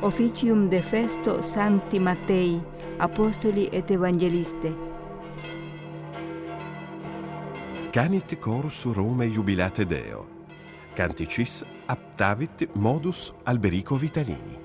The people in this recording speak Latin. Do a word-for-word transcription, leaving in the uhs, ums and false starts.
officium de festo Sancti Mattei, Apostoli et Evangeliste. Canit chorus Romae jubilate Deo. Canticis aptavit modus Alberico Vitalini.